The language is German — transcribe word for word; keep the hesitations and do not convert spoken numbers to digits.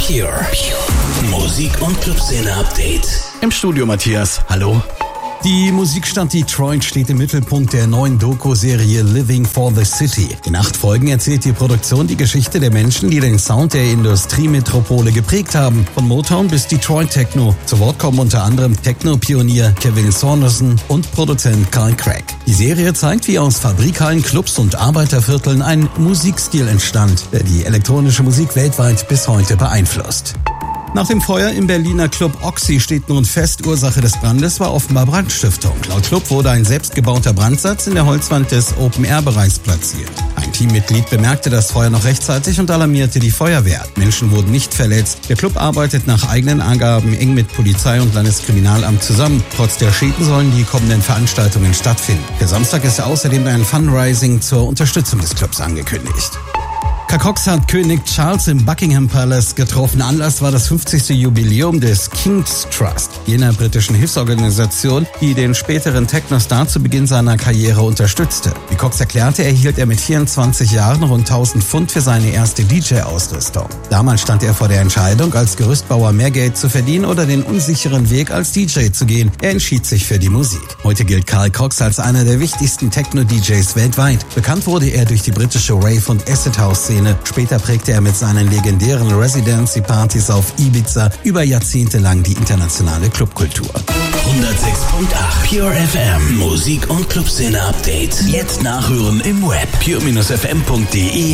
Pure. Pure. Musik- und Clubszene-Update. Im Studio Matthias, hallo. Die Musikstadt Detroit steht im Mittelpunkt der neuen Doku-Serie Living for the City. In acht Folgen erzählt die Produktion die Geschichte der Menschen, die den Sound der Industriemetropole geprägt haben. Von Motown bis Detroit Techno. Zu Wort kommen unter anderem Techno-Pionier Kevin Saunderson und Produzent Carl Craig. Die Serie zeigt, wie aus Fabrikhallen, Clubs und Arbeitervierteln ein Musikstil entstand, der die elektronische Musik weltweit bis heute beeinflusst. Nach dem Feuer im Berliner Club Oxy steht nun fest, Ursache des Brandes war offenbar Brandstiftung. Laut Club wurde ein selbstgebauter Brandsatz in der Holzwand des Open-Air-Bereichs platziert. Ein Teammitglied bemerkte das Feuer noch rechtzeitig und alarmierte die Feuerwehr. Menschen wurden nicht verletzt. Der Club arbeitet nach eigenen Angaben eng mit Polizei und Landeskriminalamt zusammen. Trotz der Schäden sollen die kommenden Veranstaltungen stattfinden. Der Samstag ist außerdem ein Fundraising zur Unterstützung des Clubs angekündigt. Cox hat König Charles im Buckingham Palace getroffen. Anlass war das fünfzigste Jubiläum des King's Trust, jener britischen Hilfsorganisation, die den späteren Techno-Star zu Beginn seiner Karriere unterstützte. Wie Cox erklärte, erhielt er mit vierundzwanzig Jahren rund tausend Pfund für seine erste D J-Ausrüstung. Damals stand er vor der Entscheidung, als Gerüstbauer mehr Geld zu verdienen oder den unsicheren Weg als D J zu gehen. Er entschied sich für die Musik. Heute gilt Carl Cox als einer der wichtigsten Techno-D Js weltweit. Bekannt wurde er durch die britische Rave- und Acid-House-Szene. Später prägte er mit seinen legendären Residency-Partys auf Ibiza über Jahrzehnte lang die internationale Clubkultur. hundertsechs Komma acht Pure F M. Musik- und Clubszene-Update. Jetzt nachhören im Web. pure Bindestrich f m punkt d e